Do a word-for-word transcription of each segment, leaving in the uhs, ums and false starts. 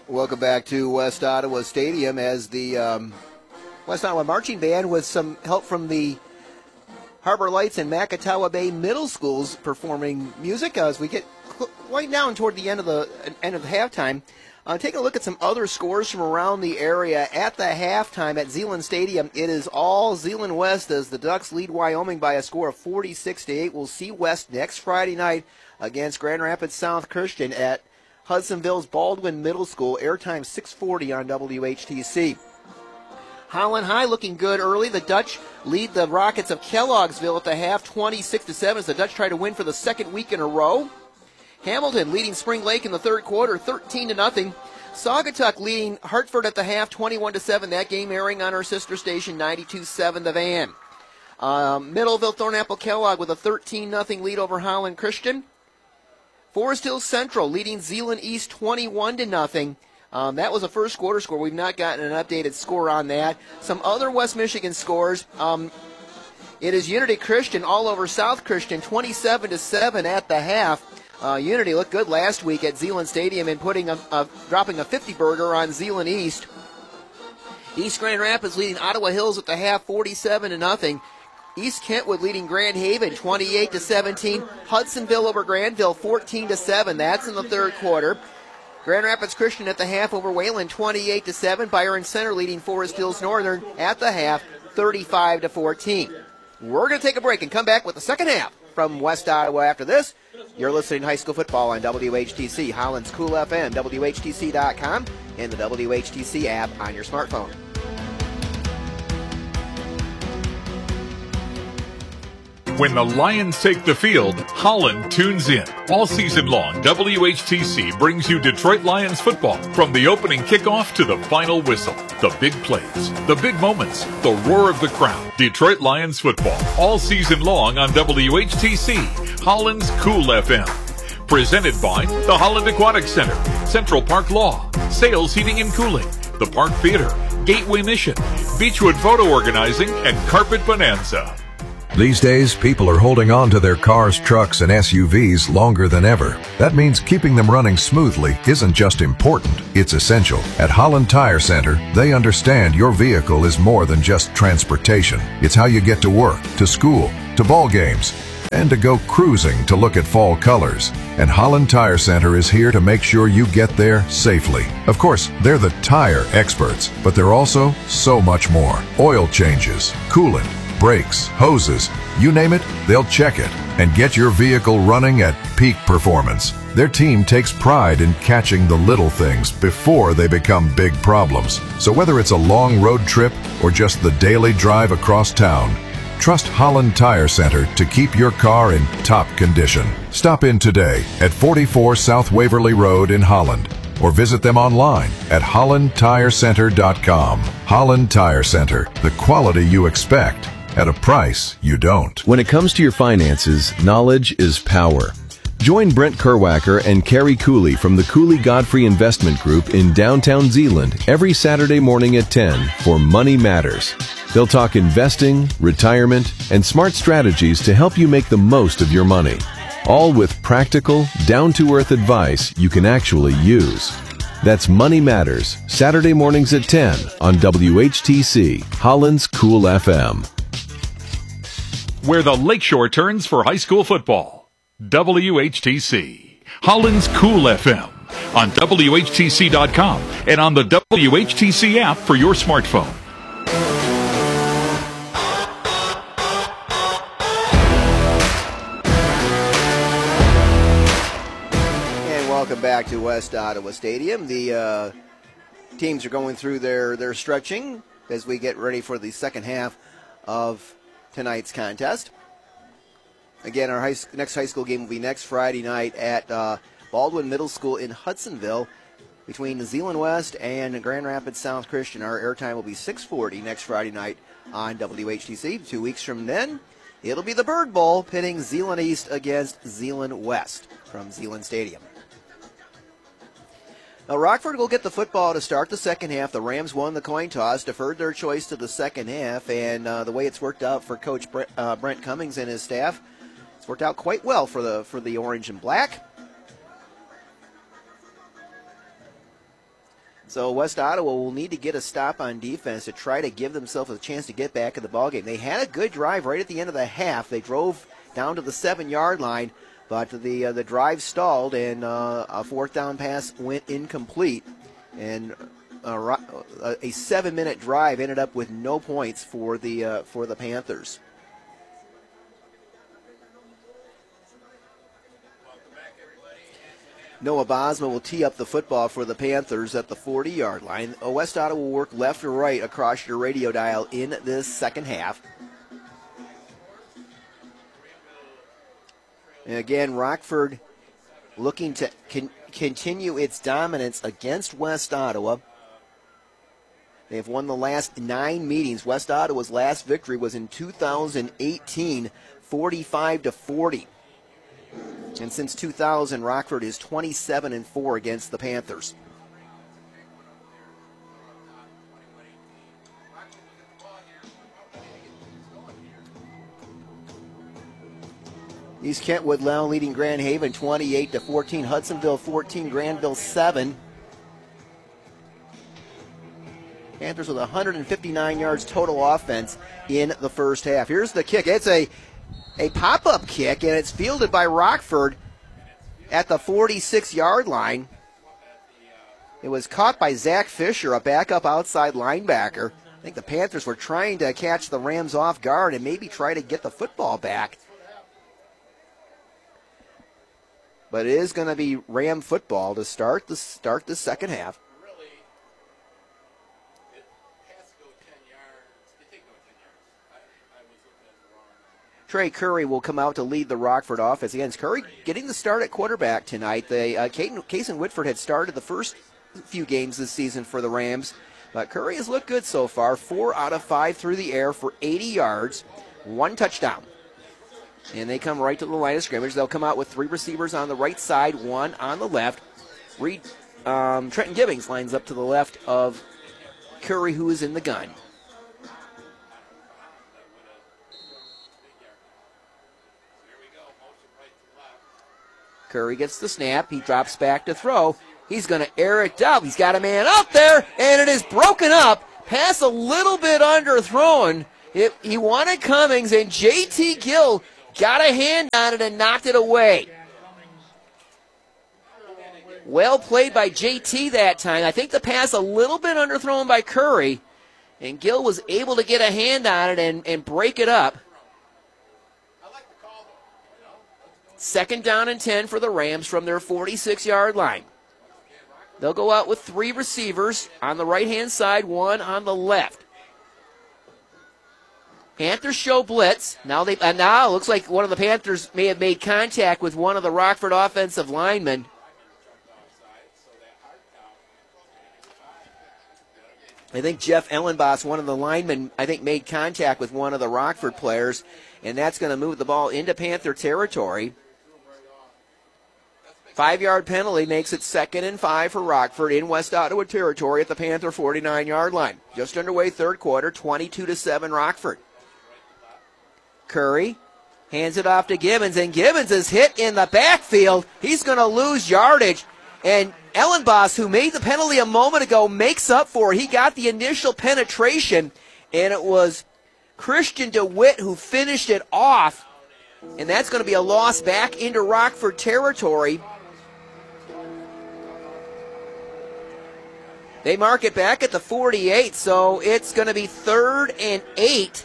Welcome back to West Ottawa Stadium as the um, West Ottawa Marching Band, with some help from the Harbor Lights and Makatawa Bay Middle Schools, performing music as we get right down toward the end of the end of the halftime. Uh, take a look at some other scores from around the area at the halftime at Zeeland Stadium. It is all Zeeland West as the Ducks lead Wyoming by a score of forty-six to eight. We'll see West next Friday night against Grand Rapids South Christian at Hudsonville's Baldwin Middle School. Airtime six forty on W H T C. Holland High looking good early. The Dutch lead the Rockets of Kellogg'sville at the half, twenty-six to seven, as the Dutch try to win for the second week in a row. Hamilton leading Spring Lake in the third quarter, thirteen to nothing. Saugatuck leading Hartford at the half, twenty-one to seven. That game airing on our sister station, ninety-two seven The Van. Um, Middleville Thornapple Kellogg with a thirteen nothing lead over Holland Christian. Forest Hills Central leading Zeeland East twenty-one to nothing. Um, that was a first quarter score. We've not gotten an updated score on that. Some other West Michigan scores. Um, it is Unity Christian all over South Christian, twenty-seven to seven at the half. Uh, Unity looked good last week at Zeeland Stadium and putting a, a, dropping a fifty-burger on Zeeland East. East Grand Rapids leading Ottawa Hills at the half, forty-seven to nothing. East Kentwood leading Grand Haven, twenty-eight to seventeen. Hudsonville over Granville, fourteen to seven. That's in the third quarter. Grand Rapids Christian at the half over Wayland, twenty-eight to seven. Byron Center leading Forest Hills Northern at the half, thirty-five to fourteen. We're going to take a break and come back with the second half from West Ottawa after this. You're listening to High School Football on W H T C, Holland's Cool F M, W H T C dot com, and the W H T C app on your smartphone. When the Lions take the field, Holland tunes in. All season long, W H T C brings you Detroit Lions football. From the opening kickoff to the final whistle. The big plays, the big moments, the roar of the crowd. Detroit Lions football. All season long on W H T C, Holland's Cool F M. Presented by the Holland Aquatic Center, Central Park Law, Sales Heating and Cooling, the Park Theater, Gateway Mission, Beechwood Photo Organizing, and Carpet Bonanza. These days, people are holding on to their cars, trucks, and S U Vs longer than ever. That means keeping them running smoothly isn't just important, it's essential. At Holland Tire Center, they understand your vehicle is more than just transportation. It's how you get to work, to school, to ball games, and to go cruising to look at fall colors. And Holland Tire Center is here to make sure you get there safely. Of course, they're the tire experts, but they're also so much more. Oil changes, coolant, brakes, hoses, you name it, they'll check it and get your vehicle running at peak performance. Their team takes pride in catching the little things before they become big problems. So whether it's a long road trip or just the daily drive across town, trust Holland Tire Center to keep your car in top condition. Stop in today at forty-four South Waverly Road in Holland, or visit them online at holland tire center dot com. Holland Tire Center, the quality you expect at a price you don't. When it comes to your finances, knowledge is power. Join Brent Kerwacker and Carrie Cooley from the Cooley Godfrey Investment Group in downtown Zeeland every Saturday morning at ten for Money Matters. They'll talk investing, retirement, and smart strategies to help you make the most of your money. All with practical, down-to-earth advice you can actually use. That's Money Matters, Saturday mornings at ten on W H T C, Holland's Cool F M. Where the Lakeshore turns for high school football. W H T C, Holland's Cool F M, on W H T C dot com and on the W H T C app for your smartphone. And welcome back to West Ottawa Stadium. The uh, teams are going through their, their stretching as we get ready for the second half of tonight's contest. Again, our high, next high school game will be next Friday night at uh, Baldwin Middle School in Hudsonville between Zeeland West and Grand Rapids South Christian. Our airtime will be six forty next Friday night on W H T C. Two weeks from then, it'll be the Bird Bowl pitting Zeeland East against Zeeland West from Zeeland Stadium. Now, Rockford will get the football to start the second half. The Rams won the coin toss, deferred their choice to the second half, and uh, the way it's worked out for Coach Brent, uh, Brent Cummings and his staff, it's worked out quite well for the for the orange and black. So West Ottawa will need to get a stop on defense to try to give themselves a chance to get back in the ballgame. They had a good drive right at the end of the half. They drove down to the seven-yard line, but the uh, the drive stalled, and uh, a fourth down pass went incomplete. And uh, a seven-minute drive ended up with no points for the uh, for the Panthers. Noah Bosma will tee up the football for the Panthers at the forty-yard line. West Ottawa will work left or right across your radio dial in this second half. And again, Rockford looking to con- continue its dominance against West Ottawa. They've won the last nine meetings. West Ottawa's last victory was in two thousand eighteen, forty-five to forty. And since two thousand, Rockford is twenty-seven and four against the Panthers. East Kentwood now leading Grand Haven twenty-eight to fourteen. Hudsonville fourteen, Granville seven. Panthers with one hundred fifty-nine yards total offense in the first half. Here's the kick. It's a A pop-up kick, and it's fielded by Rockford at the forty-six-yard line. It was caught by Zach Fisher, a backup outside linebacker. I think the Panthers were trying to catch the Rams off guard and maybe try to get the football back. But it is going to be Ram football to start the start the second half. Trey Curry will come out to lead the Rockford offense. Again, Curry getting the start at quarterback tonight. They, uh, Cason Whitford had started the first few games this season for the Rams, but Curry has looked good so far. Four out of five through the air for eighty yards, one touchdown. And they come right to the line of scrimmage. They'll come out with three receivers on the right side, one on the left. Reed, um, Trenton Gibbings lines up to the left of Curry, who is in the gun. Curry gets the snap. He drops back to throw. He's going to air it up. He's got a man out there, and it is broken up. Pass a little bit underthrown. It, he wanted Cummings, and J T Gill got a hand on it and knocked it away. Well played by J T that time. I think the pass a little bit underthrown by Curry, and Gill was able to get a hand on it and, and break it up. Second down and ten for the Rams from their forty-six-yard line. They'll go out with three receivers on the right-hand side, one on the left. Panthers show blitz. Now they uh, now it looks like one of the Panthers may have made contact with one of the Rockford offensive linemen. I think Jeff Ellenboss, one of the linemen, I think made contact with one of the Rockford players, and that's going to move the ball into Panther territory. Five-yard penalty makes it second and five for Rockford in West Ottawa territory at the Panther forty-nine-yard line. Just underway third quarter, twenty-two to seven Rockford. Curry hands it off to Gibbons, and Gibbons is hit in the backfield. He's going to lose yardage, and Ellenboss, who made the penalty a moment ago, makes up for it. He got the initial penetration, and it was Christian DeWitt who finished it off, and that's going to be a loss back into Rockford territory. They mark it back at the forty-eight, so it's going to be third and eight.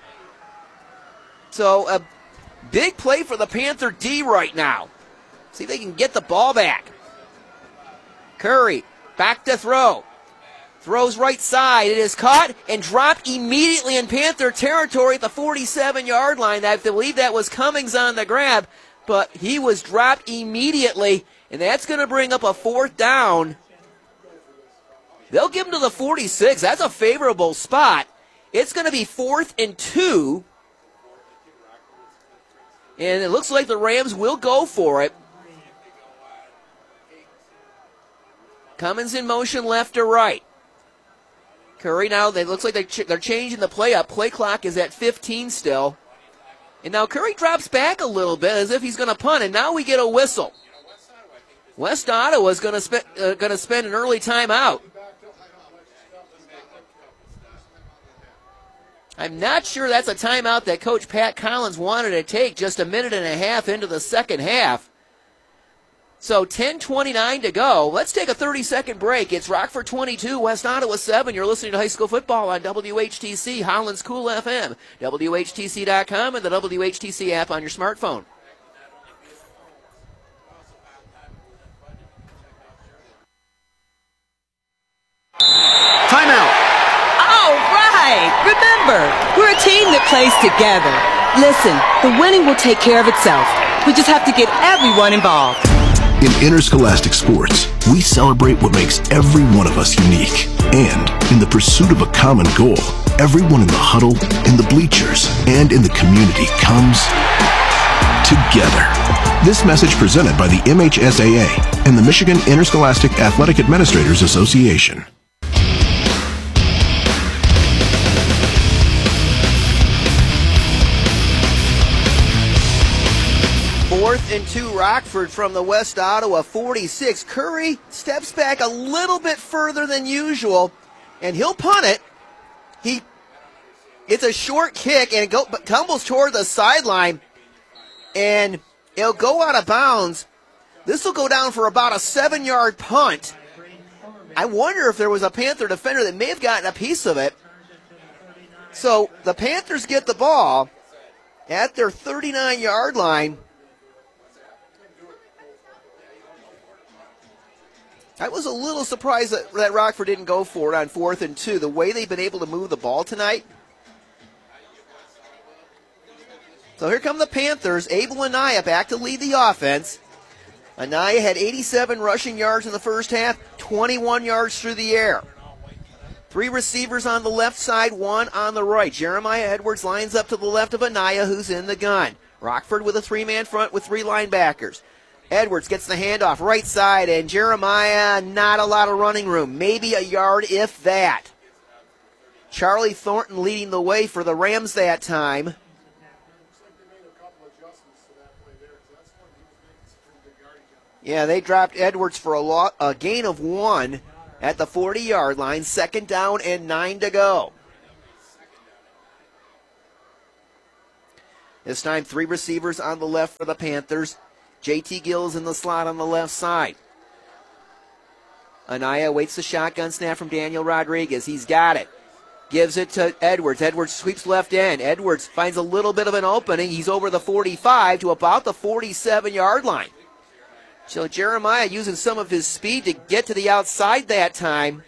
So a big play for the Panther D right now. See if they can get the ball back. Curry, back to throw. Throws right side. It is caught and dropped immediately in Panther territory at the forty-seven-yard line. I believe that was Cummings on the grab, but he was dropped immediately, and that's going to bring up a fourth down. They'll give him to the forty-six. That's a favorable spot. It's going to be fourth and two. And it looks like the Rams will go for it. Cummins in motion left to right. Curry now, it looks like they're changing the play up. Play clock is at fifteen still. And now Curry drops back a little bit as if he's going to punt, and now we get a whistle. West Ottawa is going to, spe- uh, going to spend an early timeout. I'm not sure that's a timeout that Coach Pat Collins wanted to take just a minute and a half into the second half. So ten twenty-nine to go. Let's take a thirty-second break. It's Rockford twenty-two, West Ottawa seven. You're listening to High School Football on W H T C, Holland's Cool F M, W H T C dot com, and the W H T C app on your smartphone. Timeout. All right. Remember, we're a team that plays together. Listen, the winning will take care of itself. We just have to get everyone involved. In interscholastic sports, we celebrate what makes every one of us unique. And in the pursuit of a common goal, everyone in the huddle, in the bleachers, and in the community comes together. This message presented by the M H S A A and the Michigan Interscholastic Athletic Administrators Association. Fourth and two, Rockford from the West Ottawa forty-six. Curry steps back a little bit further than usual, and he'll punt it. He, it's a short kick, and it go, tumbles toward the sideline, and it'll go out of bounds. This will go down for about a seven-yard punt. I wonder if there was a Panther defender that may have gotten a piece of it. So the Panthers get the ball at their thirty-nine-yard line. I was a little surprised that, that Rockford didn't go for it on fourth and two. The way they've been able to move the ball tonight. So here come the Panthers. Abel Anaya back to lead the offense. Anaya had eighty-seven rushing yards in the first half, twenty-one yards through the air. Three receivers on the left side, one on the right. Jeremiah Edwards lines up to the left of Anaya, who's in the gun. Rockford with a three-man front with three linebackers. Edwards gets the handoff right side, and Jeremiah, not a lot of running room. Maybe a yard, if that. Charlie Thornton leading the way for the Rams that time. Yeah, they dropped Edwards for a, lot, a gain of one at the forty-yard line. Second down and nine to go. This time, three receivers on the left for the Panthers. J T Gills in the slot on the left side. Anaya waits the shotgun snap from Daniel Rodriguez. He's got it. Gives it to Edwards. Edwards sweeps left end. Edwards finds a little bit of an opening. He's over the forty-five to about the forty-seven-yard line. So Jeremiah using some of his speed to get to the outside that time.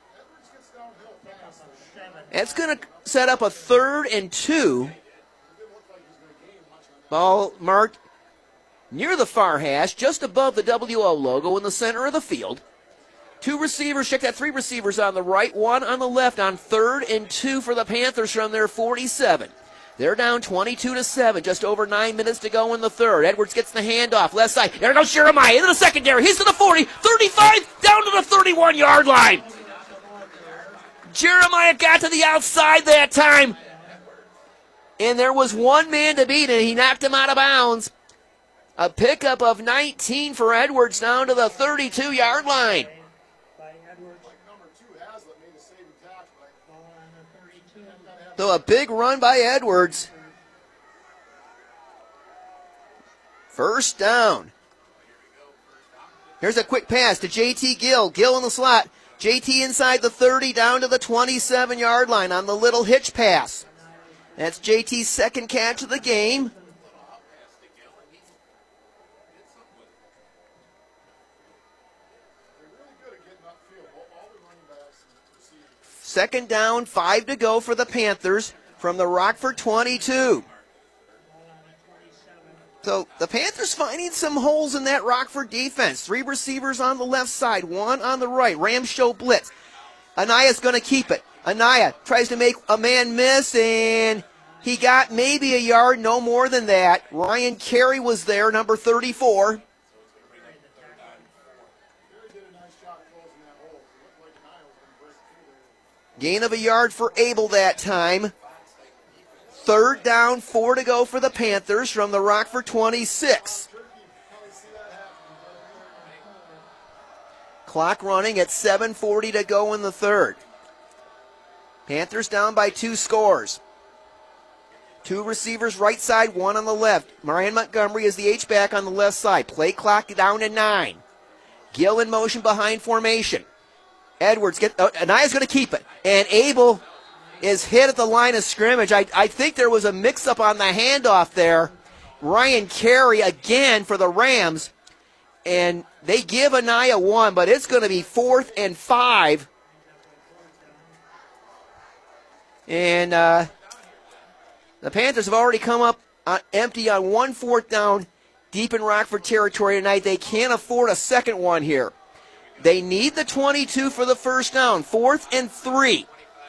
That's going to set up a third and two. Ball marked near the far hash, just above the W O logo in the center of the field. Two receivers, check that, three receivers on the right, one on the left on third and two for the Panthers from their forty-seven. They're down twenty-two to seven, just over nine minutes to go in the third. Edwards gets the handoff, left side. There goes Jeremiah into the secondary. He's to the forty, thirty-five, down to the thirty-one-yard line. Jeremiah got to the outside that time. And there was one man to beat, and he knocked him out of bounds. A pickup of nineteen for Edwards down to the thirty-two-yard line. So a big run by Edwards. First down. Here's a quick pass to J T Gill. Gill in the slot. J T inside the thirty down to the twenty-seven-yard line on the little hitch pass. That's J T's second catch of the game. Second down, five to go for the Panthers from the Rockford twenty-two. So the Panthers finding some holes in that Rockford defense. Three receivers on the left side, one on the right. Rams show blitz. Anaya's going to keep it. Anaya tries to make a man miss, and he got maybe a yard, no more than that. Ryan Carey was there, number thirty-four. Gain of a yard for Abel that time. Third down, four to go for the Panthers from the Rockford twenty-six. Clock running at seven forty to go in the third. Panthers down by two scores. Two receivers right side, one on the left. Ryan Montgomery is the H-back on the left side. Play clock down to nine. Gill in motion behind formation. Edwards, get, uh, Anaya's going to keep it. And Abel is hit at the line of scrimmage. I, I think there was a mix-up on the handoff there. Ryan Carey again for the Rams. And they give Anaya one, but it's going to be fourth and five. And uh, the Panthers have already come up uh, empty on one fourth down deep in Rockford territory tonight. They can't afford a second one here. They need the twenty-two for the first down. Fourth and three.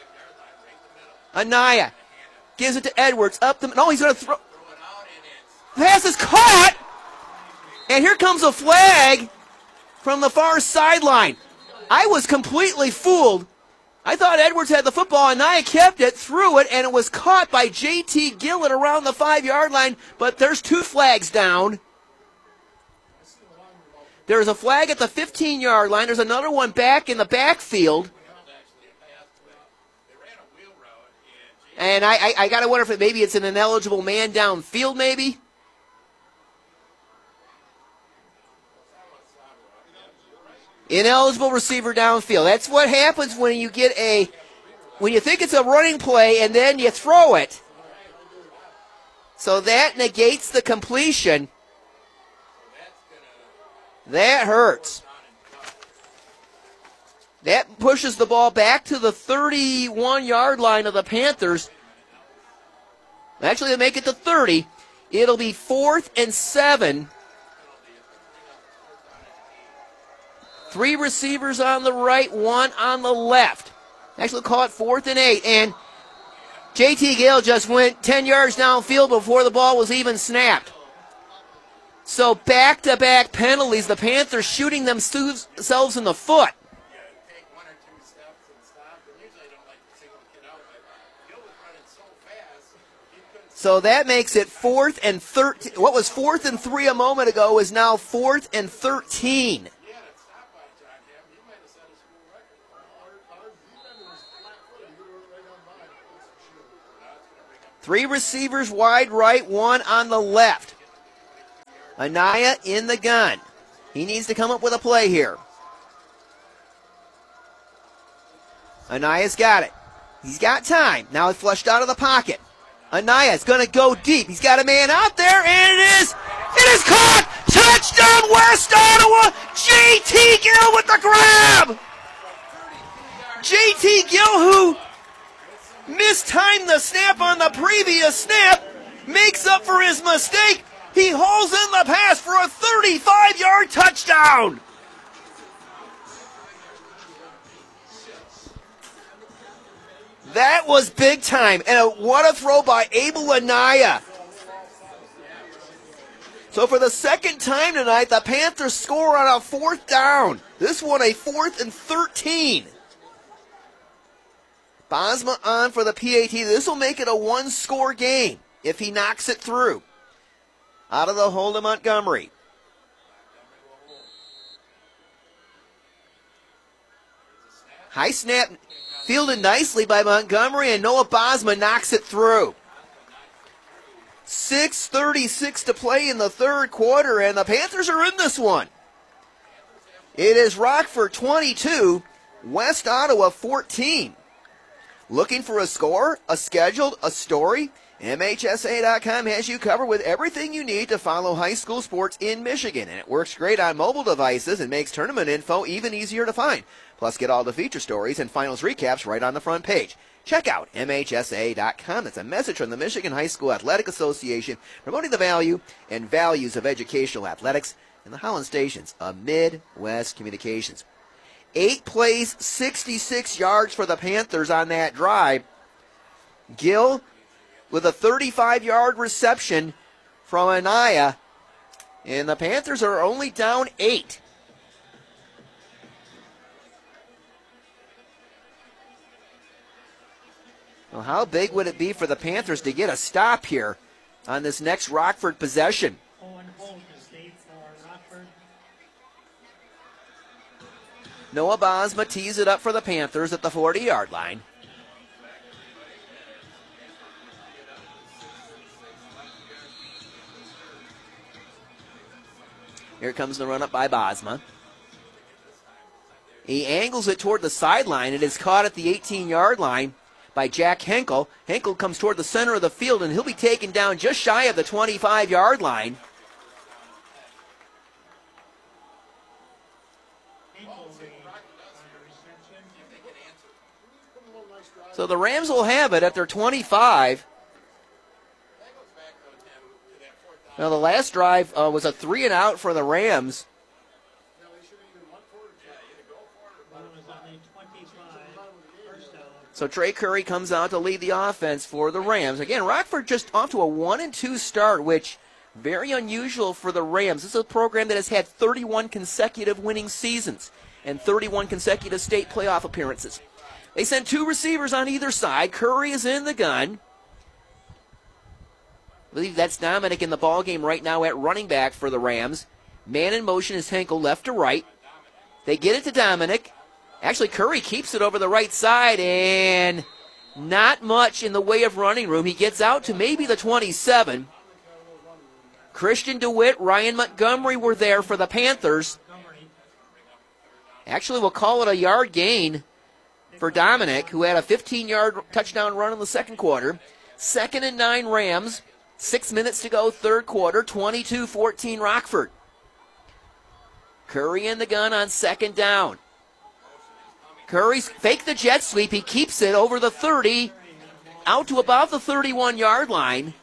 Anaya gives it to Edwards. Up the, no, he's going to throw. Pass is caught. And here comes a flag from the far sideline. I was completely fooled. I thought Edwards had the football. Anaya kept it, threw it, and it was caught by J T Gillett around the five-yard line. But there's two flags down. There's a flag at the fifteen-yard line. There's another one back in the backfield. And I, I, I got to wonder if it, maybe it's an ineligible man downfield, maybe. Ineligible receiver downfield. That's what happens when you get a, when you think it's a running play and then you throw it. So that negates the completion. That hurts. That pushes the ball back to the thirty-one-yard line of the Panthers. Actually, they make it to thirty. It'll be fourth and seven. Three receivers on the right, one on the left. Actually, call it fourth and eight. And J T Gale just went ten yards downfield before the ball was even snapped. So back-to-back penalties, the Panthers shooting themselves in the foot. So that makes it fourth and thirteen. What was fourth and three a moment ago is now fourth and thirteen. Three receivers wide right, one on the left. Anaya in the gun. He needs to come up with a play here. Anaya's got it. He's got time. Now it's flushed out of the pocket. Anaya's going to go deep. He's got a man out there, and it is, it is caught! Touchdown West Ottawa! J T Gill with the grab! J T Gill, who mistimed the snap on the previous snap, makes up for his mistake. He hauls in the pass for a thirty-five-yard touchdown. That was big time. And a, what a throw by Abel Anaya. So for the second time tonight, the Panthers score on a fourth down. This one a fourth and thirteen. Bosma on for the P A T. This will make it a one-score game if he knocks it through. Out of the hole to Montgomery. High snap fielded nicely by Montgomery, and Noah Bosma knocks it through. six thirty-six to play in the third quarter, and the Panthers are in this one. It is Rockford twenty-two, West Ottawa fourteen. Looking for a score, a schedule, a story? M H S A dot com has you covered with everything you need to follow high school sports in Michigan, and it works great on mobile devices and makes tournament info even easier to find. Plus, get all the feature stories and finals recaps right on the front page. Check out M H S A dot com. That's a message from the Michigan High School Athletic Association promoting the value and values of educational athletics and the Holland Stations of Midwest Communications. Eight plays, sixty-six yards for the Panthers on that drive. Gill with a thirty-five-yard reception from Anaya, and the Panthers are only down eight. Well, how big would it be for the Panthers to get a stop here on this next Rockford possession? Noah Bosma tees it up for the Panthers at the forty-yard line. Here comes the run up by Bosma. He angles it toward the sideline. It is caught at the eighteen-yard line by Jack Henkel. Henkel comes toward the center of the field, and he'll be taken down just shy of the twenty-five-yard line. So the Rams will have it at their twenty-five. Now the last drive uh, was a three and out for the Rams. So Trey Curry comes out to lead the offense for the Rams. Again, Rockford just off to a one and two start, which very unusual for the Rams. This is a program that has had thirty-one consecutive winning seasons and thirty-one consecutive state playoff appearances. They send two receivers on either side. Curry is in the gun. I believe that's Dominic in the ballgame right now at running back for the Rams. Man in motion is Henkel left to right. They get it to Dominic. Actually, Curry keeps it over the right side, and not much in the way of running room. He gets out to maybe the twenty-seven. Christian DeWitt, Ryan Montgomery were there for the Panthers. Actually, we'll call it a yard gain for Dominic, who had a fifteen-yard touchdown run in the second quarter. Second and nine Rams. Six minutes to go, third quarter, twenty-two fourteen Rockford. Curry in the gun on second down. Curry's fake the jet sweep. He keeps it over the thirty, out to about the thirty-one-yard line.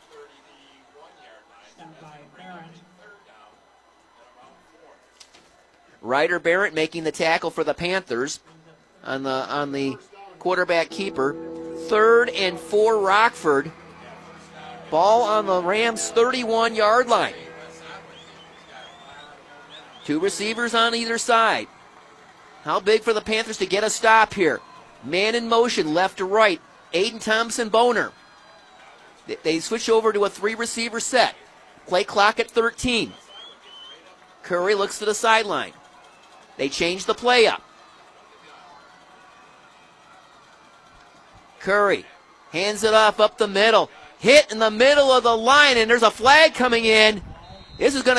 Ryder Barrett making the tackle for the Panthers on the on the quarterback keeper. Third and four Rockford. Ball on the Rams' thirty-one-yard line. Two receivers on either side. How big for the Panthers to get a stop here? Man in motion, left to right. Aiden Thompson-Boner. They switch over to a three-receiver set. Play clock at thirteen. Curry looks to the sideline. They change the play up. Curry hands it off up the middle. Hit in the middle of the line, and there's a flag coming in. This is going to